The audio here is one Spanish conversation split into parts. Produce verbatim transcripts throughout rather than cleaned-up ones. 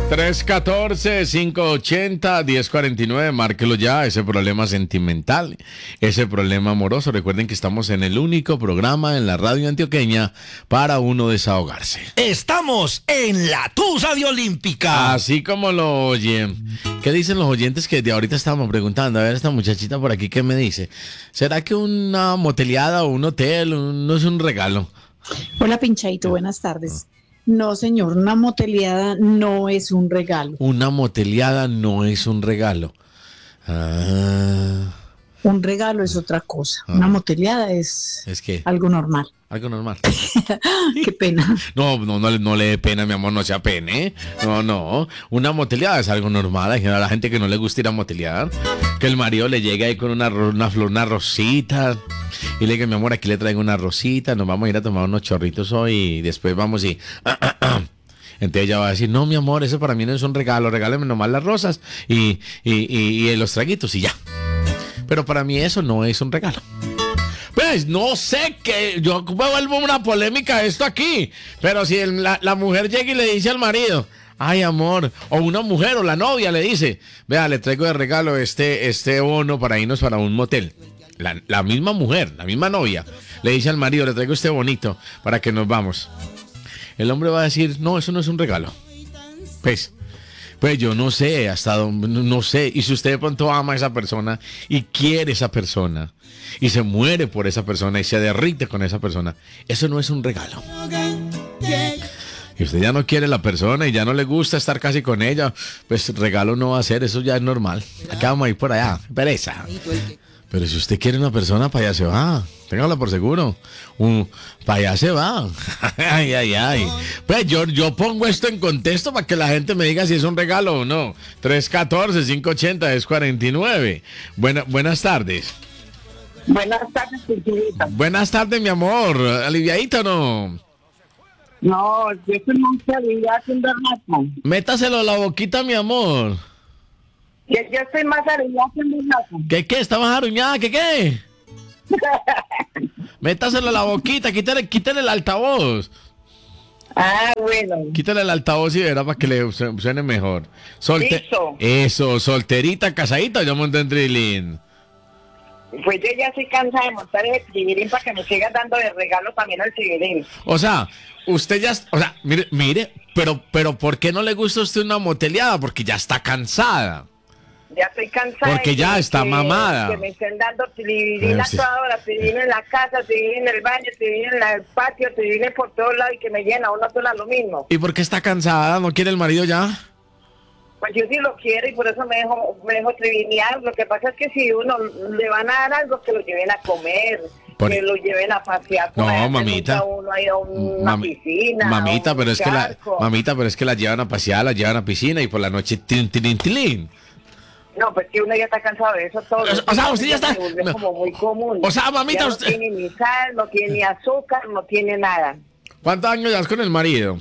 tres uno cuatro, cinco ocho cero, uno cero cuatro nueve, márquelo ya, ese problema sentimental, ese problema amoroso. Recuerden que estamos en el único programa en la radio antioqueña para uno desahogarse. Estamos en la Tusa de Olímpica. Así como lo oyen. ¿Qué dicen los oyentes que de ahorita estábamos preguntando? A ver, esta muchachita por aquí, ¿qué me dice? ¿Será que una moteleada o un hotel un- no es un regalo? Hola Pinchaito, buenas tardes. No señor, una moteleada no es un regalo. Una moteleada no es un regalo. Ah, Un regalo es otra cosa. Ah. Una moteleada es es que algo normal. algo normal. Qué pena. No, no, no, le- no le dé pena, mi amor, no sea pene. No, no. Una moteleada es algo normal. Hay a la gente que no le gusta ir a motelear. Que el marido le llegue ahí con una, ro- una flor, una rosita. Y le diga, mi amor, aquí le traigo una rosita. Nos vamos a ir a tomar unos chorritos hoy. Y después vamos y... Entonces ella va a decir, no, mi amor, eso para mí no es un regalo. Regáleme nomás las rosas y, y, y, y los traguitos y ya. Pero para mí eso no es un regalo. Pues no sé, que yo me vuelvo una polémica esto aquí, pero si el- la, la mujer llega y le dice al marido, ay amor, o una mujer o la novia le dice, vea, le traigo de regalo este, este bono para irnos para un motel. La, la misma mujer, la misma novia, le dice al marido, le traigo este bonito para que nos vamos. El hombre va a decir, no, eso no es un regalo. Pues... Pues yo no sé hasta dónde, no no sé. Y si usted de pronto ama a esa persona y quiere esa persona y se muere por esa persona y se derrite con esa persona, eso no es un regalo. Y usted ya no quiere la persona y ya no le gusta estar casi con ella, pues regalo no va a ser, eso ya es normal. Acá vamos a ir por allá, pereza. Pero si usted quiere una persona, para allá se va. Téngala por seguro. Uh, para allá se va. Ay, ay, ay. Pues yo, yo pongo esto en contexto para que la gente me diga si es un regalo o no. tres uno cuatro, cinco ocho cero, uno cero cuatro nueve. Buena, buenas tardes. Buenas tardes, Pinchita. Buenas tardes, mi amor. ¿Aliviadita o no? No, yo soy muy feliz haciendo rato. Métaselo a la boquita, mi amor. Yo, yo estoy más arriba haciendo rato. ¿Qué qué? ¿Está más aruñada? ¿Qué qué? Métaselo a la boquita, quítale, quítale el altavoz. Ah, bueno. Quítale el altavoz y verá para que le su- suene mejor. Solte- Listo. Eso, solterita, casadita, yo monté en trilín. Pues yo ya estoy cansada de montar ese civilín para que me sigas dando de regalo también al civilín. O sea, usted ya, o sea, mire, mire, pero, pero ¿por qué no le gusta a usted una moteleada? Porque ya está cansada. Ya estoy cansada. Porque de ya que- está que- mamada. Que me estén dando civilín a Sí. toda hora, civilín en la casa, civilín en el baño, civilín en el patio, civilín por todos lados y que me llena una sola lo mismo. ¿Y por qué está cansada? ¿No quiere el marido ya? Pues yo sí lo quiero y por eso me dejo, me dejo trivinear. Lo que pasa es que si uno le van a dar algo, que lo lleven a comer, Por- que lo lleven a pasear. No, por allá, que mamita. nunca uno ha ido a una Mami- piscina. mamita, a un pero es que la, charco. mamita, pero es que la llevan a pasear, la llevan a piscina y por la noche tin, tin, tin, tin. No, pues que uno ya está cansado de eso todo. O sea, usted ya está- Se volvió no. como muy común. O sea, mamita, Ya no usted- tiene ni sal, no tiene ni azúcar, no tiene nada. ¿Cuántos años llevas con el marido?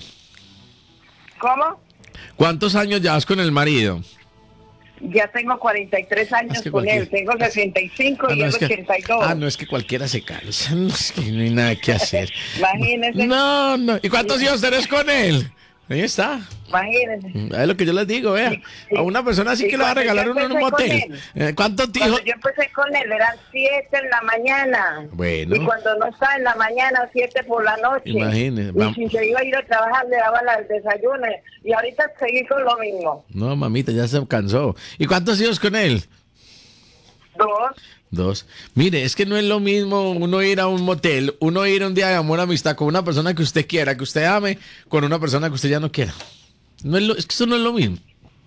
¿Cómo? ¿Cuántos años llevas con el marido? Ya tengo cuarenta y tres años Es que con cualquier- él. Tengo sesenta y cinco Ah, y no, él es que- ochenta y dos. ah, no, es que cualquiera se cansa. No, es que no hay nada que hacer. Imagínese. No, no. ¿Y cuántos hijos tenés con él? Ahí está. Imagínese. Es lo que yo les digo, vea. A una persona así Y que le va a cuando regalar yo uno en un empecé con motel. él, Eh, ¿Cuántos Cuando hijos? yo empecé con él eran siete en la mañana. Bueno. Y cuando no estaba en la mañana, siete por la noche. Imagínese, Y vam- si se iba a ir a trabajar, le daba la- el desayuno. Y ahorita seguí con lo mismo. No, mamita, ya se cansó. ¿Y cuántos hijos con él? Dos. Dos. Mire, es que no es lo mismo uno ir a un motel, uno ir a un día de amor, amistad con una persona que usted quiera, que usted ame, con una persona que usted ya no quiera. No es, lo, es que eso no es lo mismo.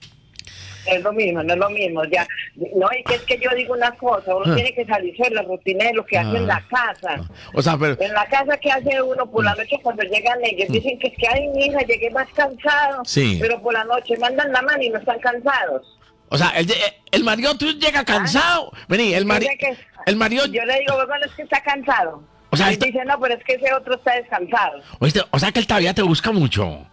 Es lo mismo, no es lo mismo. Ya, no, y que es que yo digo una cosa, uno Ah. tiene que salirse de la rutina de lo que hace en la casa. O sea, pero... En la casa, ¿qué hace uno por la noche cuando llegan ellos? Dicen que es que, ay, mi hija, llegué más cansado. Sí. Pero por la noche mandan la mano y no están cansados. O sea, el, el marido tú llega cansado. Vení, el, mari, Dice que- el marido... Yo le digo, bueno, es que está cansado. O sea, y esto- dice, no, pero es que ese otro está descansado. Oíste, o sea que él todavía te busca mucho.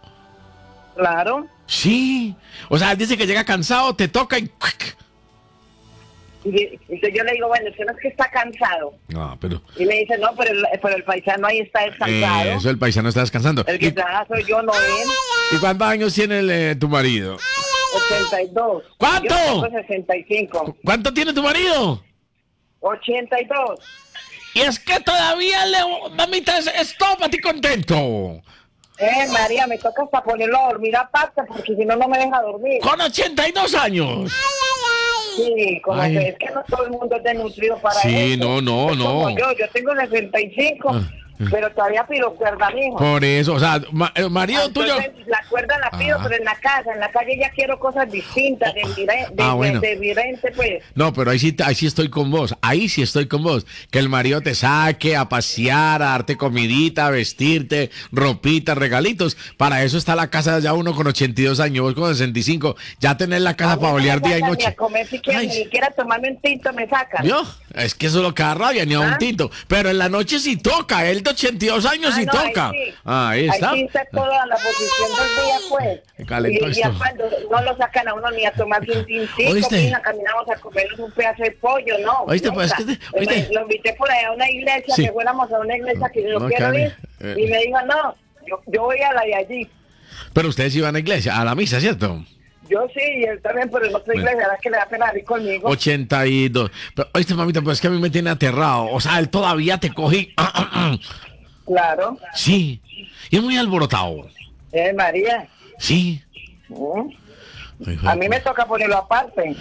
Claro. Sí. O sea, él dice que llega cansado, te toca y... ¡cuic! Y entonces yo le digo, bueno, usted no es que está cansado. Ah, pero... Y me dice, no, pero el, pero el paisano ahí está descansado. Eh, eso, el paisano está descansando. El que ¿Y, trabaja soy yo, no él. ¿y cuántos años tiene el, eh, tu marido? ochenta y dos. ¿Cuánto? Yo tengo sesenta y cinco. ¿Cuánto tiene tu marido? ochenta y dos. Y es que todavía le... Mamita, es, es todo para ti contento. Eh, María, me toca hasta ponerlo a dormir aparte porque si no, no me deja dormir. Con ochenta y dos años. Sí, como Ay. que es que no todo el mundo es desnutrido para Sí, eso. no, no, Es no. como yo, yo tengo sesenta y cinco, Ah. pero todavía pido cuerda, mijo. Por eso, o sea, ma- el marido tuyo... Entonces, la cuerda la pido, Ah. pero en la casa, en la calle ya quiero cosas distintas, de, vire- de, Ah, de- bueno. de virente, pues. No, pero ahí sí, ahí sí estoy con vos. Ahí sí estoy con vos. Que el marido te saque a pasear, a darte comidita, a vestirte, ropita, regalitos. Para eso está la casa ya uno con ochenta y dos años, vos con sesenta y cinco. Ya tener la casa A mí para no me bolear día y sacan noche. Ni a comer siquiera, Ay. ni siquiera tomarme un tinto me sacan. ¿Vio? Es que eso lo que da rabia, ni a un ¿Ah? tinto. Pero en la noche sí toca. Él de ochenta y dos años Ah, sí no, toca. Ahí sí, Ah, ahí está. Ahí sí está toda la posición del día, pues. Qué calentó y, y ya esto. cuando no lo sacan a uno ni a tomarse un tintico, ¿Oíste? mija, caminamos a comernos un pedazo de pollo, ¿no? ¿Oíste? Pues, nunca. es que te- ¿oíste? Me- Lo invité por ahí a una iglesia, Sí. que fuéramos a una iglesia que yo No, quiero Karen, ir, eh. y me dijo, no, yo, yo voy a la de allí. Pero ustedes iban a la iglesia, a la misa, ¿cierto? Yo sí, y él también, pero en otra iglesia, ¿verdad que le da pena ir conmigo? ochenta y dos. Pero, oíste, mamita, pues es que a mí me tiene aterrado. O sea, él todavía te cogí. Claro. Sí. Y es muy alborotado. Eh, María. Sí. ¿Mm? Ay, A mí me toca ponerlo aparte.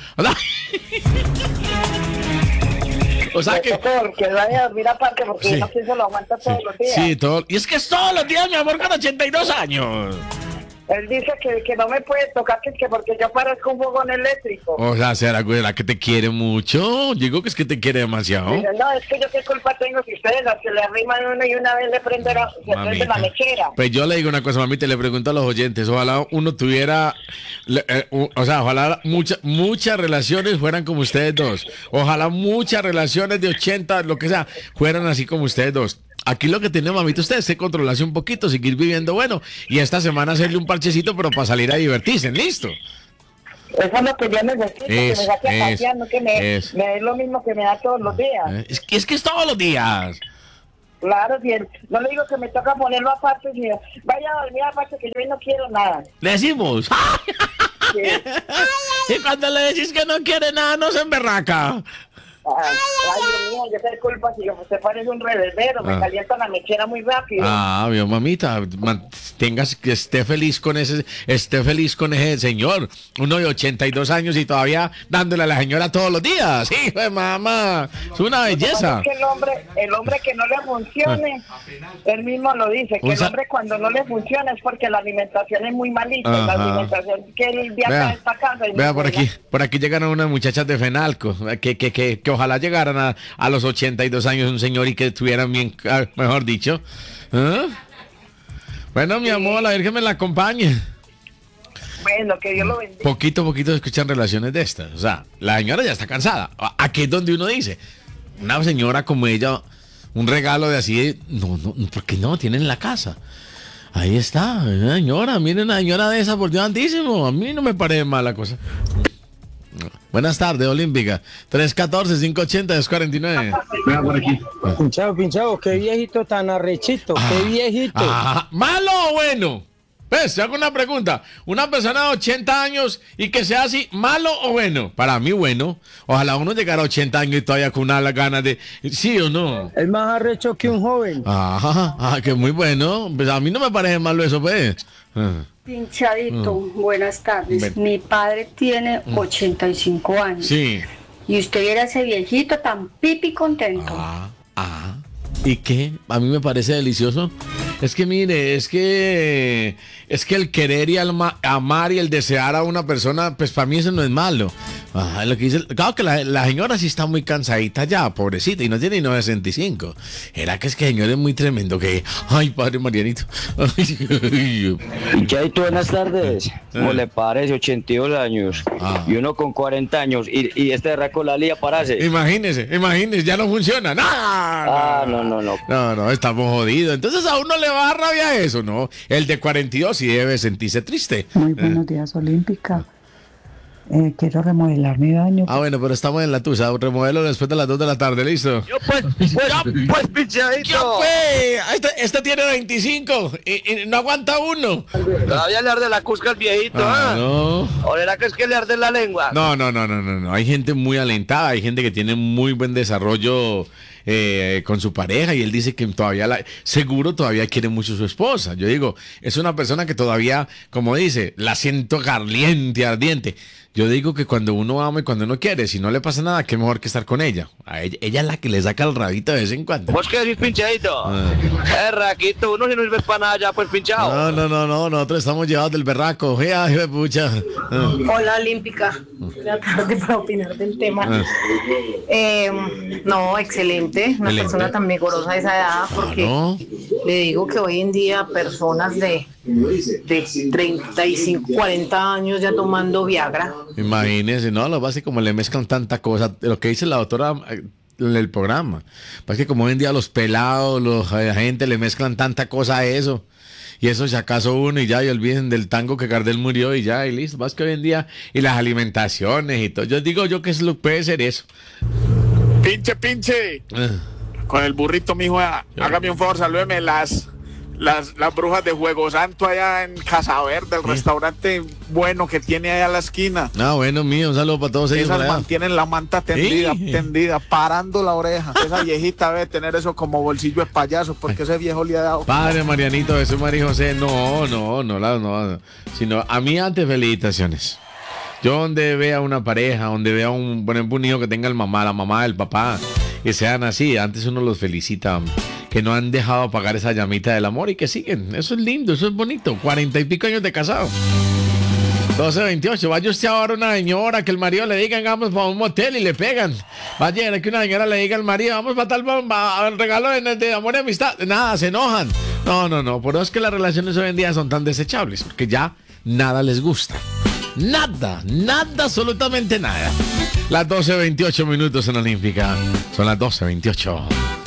O sea Me que... toca que vaya a dormir aparte porque Sí. no sé si se lo aguanta todos los días. Sí, todo. Y es que es todos los días, mi amor, con ochenta y dos años. Él dice que, que no me puede tocar, que, que porque yo parezco un fogón eléctrico. O sea, será ¿será que te quiere mucho? Digo que es que te quiere demasiado. Dice, no, es que yo qué culpa tengo si ustedes las que le arriman uno y una vez le prende la, se prende la mechera. Pues yo le digo una cosa, mamita, le pregunto a los oyentes, ojalá uno tuviera, le- eh, u- o sea, ojalá muchas muchas relaciones fueran como ustedes dos. Ojalá muchas relaciones de ochenta, lo que sea, fueran así como ustedes dos. Aquí lo que tiene, mamita, usted es que controlarse un poquito, seguir viviendo bueno, y esta semana hacerle un parchecito, pero para salir a divertirse, ¿listo? Eso es lo que yo necesito, que Eso, me saque a eso, pasear, no que me, eso. me dé lo mismo que me da todos los días. Eh, Es que es, que es todos los días. Claro, si él- no le digo que me toca ponerlo aparte, sino vaya a dormir aparte que yo hoy no quiero nada. Le decimos. Sí. Y cuando le decís que no quiere nada, no se emberraca. Ay, ay, Dios mío, yo sé culpa si yo, usted parece un reverbero, me Ah. calienta la mechera muy rápido. Ah, mi mamita, man- tengas que esté feliz con ese, esté feliz con ese señor, uno de ochenta y dos años y todavía dándole a la señora todos los días. Hijo de mamá, es una belleza. Es que el hombre, el hombre que no le funcione, él mismo lo dice, que Un el sa- hombre cuando no le funciona es porque la alimentación es muy malita, y la Ajá. alimentación que él viaja Vea, a esta casa. es muy vea por buena. aquí, por aquí llegaron unas muchachas de Fenalco, que, que, que, que ojalá llegaran a, a los ochenta y dos años un señor y que estuvieran bien, ah, mejor dicho. ¿Ah? Bueno, mi amor, la Virgen me la acompañe. Bueno, que Dios lo bendiga. Poquito a poquito escuchan relaciones de estas. O sea, la señora ya está cansada. Aquí es donde uno dice, una señora como ella, un regalo de así, de- no, no, ¿por qué no? Tienen en la casa. Ahí está, una señora, miren una señora de esa, por Dios santísimo. A mí no me parece mala cosa. Buenas tardes, Olímpica. tres uno cuatro, cinco ocho cero, dos cuatro nueve. Vea por aquí. Pinchado, pinchado, qué viejito tan arrechito, qué viejito. Ajá. ¿Malo o bueno? Pues, te hago una pregunta. Una persona de ochenta años y que sea así, ¿malo o bueno? Para mí, bueno. Ojalá uno llegara a ochenta años y todavía con una ganas de... ¿Sí o no? Es más arrecho que un joven. Ajá, ajá, que muy bueno. Pues a mí no me parece malo eso, pues. Ah. Pinchadito, buenas tardes. Ven. Mi padre tiene ochenta y cinco años. Sí. Y usted viera ese viejito tan pipi contento. Ah, ah. ¿Y qué? A mí me parece delicioso. Es que mire, es que es que el querer y alma- amar y el desear a una persona, pues para mí eso no es malo. Ajá, lo que dice, claro que la, la señora sí está muy cansadita ya, pobrecita, y no tiene ni sesenta y cinco. Era que es que el señor es muy tremendo, que, ay, padre Marianito. Ay, Pinchadito, buenas tardes. ¿Cómo le parece? ochenta y dos años. Ah. Y uno con cuarenta años. Y, y este raco la lía parase. imagínese, imagínese, ya no funciona. No, Ah, no, no, no. No, no, estamos jodidos. Entonces a uno le va a dar rabia eso, ¿no? El de cuarenta y dos sí debe sentirse triste. Muy buenos días, Olímpica. Eh, quiero remodelar mi baño. Ah, bueno, pero estamos en la tusa. Remodelo después de las dos de la tarde, ¿listo? Yo pues, pues, pues, pinchadito. Este, este tiene veinticinco y, y no aguanta uno. Todavía le arde la cusca al viejito, Ah, ¿ah? no. ¿O era que es que le arde la lengua? No, no, no, no, no, no. Hay gente muy alentada, hay gente que tiene muy buen desarrollo eh, con su pareja y él dice que todavía, la, seguro todavía quiere mucho a su esposa. Yo digo, es una persona que todavía, como dice, la siento caliente, ardiente. Yo digo que cuando uno ama y cuando uno quiere, si no le pasa nada, qué mejor que estar con ella. A ella, ella es la que le saca el rabito de vez en cuando. ¿Vos qué decís, pinchadito? Ah. Eh, Raquito, uno si no sirve para nada ya, pues pinchado. No, no, no, no, nosotros estamos llevados del berraco. Ay, ay, pucha. Ah. Hola, Olímpica. Buenas tardes para opinar del tema. Ah. Eh, no, excelente. Una Excelente. persona tan vigorosa a esa edad, porque Claro. le digo que hoy en día personas de, de treinta y cinco, cuarenta años ya tomando Viagra. Imagínense, no, lo básico como le mezclan tanta cosa, lo que dice la doctora eh, en el programa, es que como hoy en día los pelados, los, la gente le mezclan tanta cosa a eso, y eso si acaso uno y ya, y olviden del tango que Gardel murió y ya, y listo, más que hoy en día, y las alimentaciones y todo, yo digo yo que es lo puede ser eso. Pinche, pinche. Ah, Con el burrito, mijo, há- hágame un favor, salúdeme las, las, las brujas de Juego Santo allá en Casa Verde, el restaurante bueno que tiene allá a la esquina. Ah, bueno, mío, un saludo para todos ellos. Esas por allá. mantienen la manta tendida, Sí. tendida, parando la oreja. Esa viejita debe tener eso como bolsillo de payaso, porque ese viejo le ha dado. Padre Marianito, Jesús María José, no, no, no, la- no, no, sino a mí antes felicitaciones. Yo donde vea una pareja, donde vea un, por ejemplo, un hijo que tenga el mamá, la mamá, el papá, que sean así, antes uno los felicita, que no han dejado apagar esa llamita del amor y que siguen. Eso es lindo, eso es bonito. Cuarenta y pico años de casado. doce veintiocho, vaya usted ahora a una señora que el marido le diga, vamos para un motel y le pegan. Vaya, que una señora le diga al marido, vamos para tal, va, al regalo de, de amor y amistad. Nada, se enojan. No, no, no, por eso es que las relaciones hoy en día son tan desechables, porque ya nada les gusta. Nada, nada, absolutamente nada. Las doce veintiocho minutos en Olímpica. Son las doce veintiocho.